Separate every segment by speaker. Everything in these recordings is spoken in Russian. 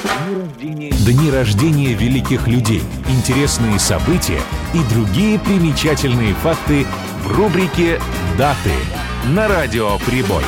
Speaker 1: Дни рождения великих людей, интересные события и другие примечательные факты в рубрике «Даты» на Радио Прибой.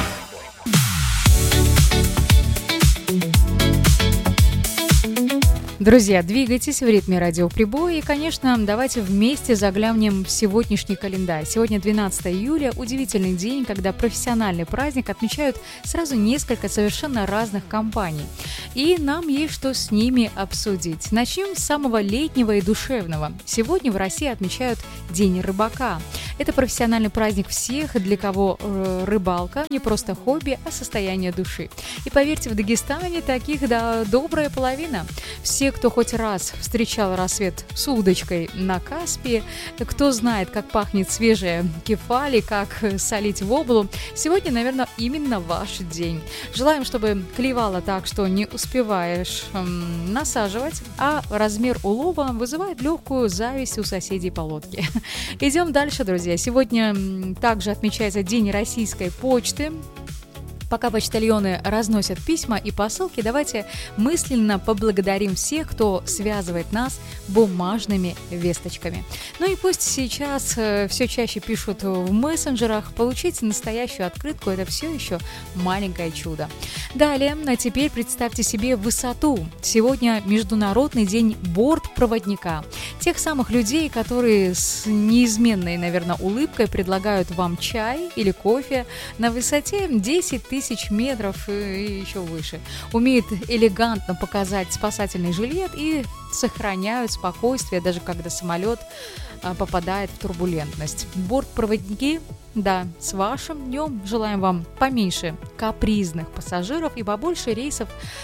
Speaker 2: Друзья, двигайтесь в ритме Радио Прибой и, конечно, давайте вместе заглянем в сегодняшний календарь. Сегодня 12 июля, удивительный день, когда профессиональный праздник отмечают сразу несколько совершенно разных компаний. И нам есть что с ними обсудить. Начнем с самого летнего и душевного. Сегодня в России отмечают День рыбака. Это профессиональный праздник всех, для кого рыбалка не просто хобби, а состояние души. И поверьте, в Дагестане таких добрая половина. Все, кто хоть раз встречал рассвет с удочкой на Каспии, кто знает, как пахнет свежая кефали, как солить воблу, сегодня, наверное, именно ваш день. Желаем, чтобы клевало так, что не успеваешь насаживать, а размер улова вызывает легкую зависть у соседей по лодке. Идем дальше, друзья. Сегодня также отмечается День российской почты. Пока почтальоны разносят письма и посылки, давайте мысленно поблагодарим всех, кто связывает нас бумажными весточками. Ну и пусть сейчас все чаще пишут в мессенджерах, получить настоящую открытку – это все еще маленькое чудо. Далее, а теперь представьте себе высоту. Сегодня Международный день бортпроводника. Тех самых людей, которые с неизменной, наверное, улыбкой предлагают вам чай или кофе на высоте 10 тысяч метров и еще выше. Умеют элегантно показать спасательный жилет и сохраняют спокойствие, даже когда самолет попадает в турбулентность. Бортпроводники, да, с вашим днем желаем вам поменьше капризных пассажиров и побольше рейсов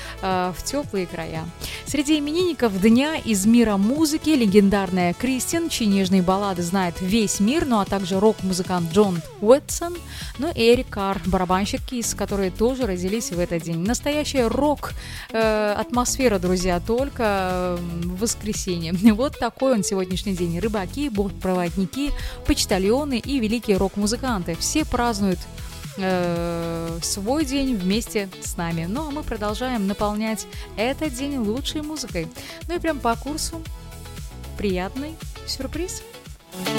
Speaker 2: в теплые края. Среди именинников дня из мира музыки легендарная Кристин, чьи нежные баллады знает весь мир, ну а также рок-музыкант Джон Уотсон, ну и Эрик Карр, барабанщик Кисс, которые тоже родились в этот день. Настоящая рок-атмосфера, друзья, только в воскресенье. Вот такой он сегодняшний день. Рыбаки, бортпроводники, почтальоны и великие рок-музыканты. Все празднуют свой день вместе с нами. Ну а мы продолжаем наполнять этот день лучшей музыкой. Ну и прям по курсу приятный сюрприз.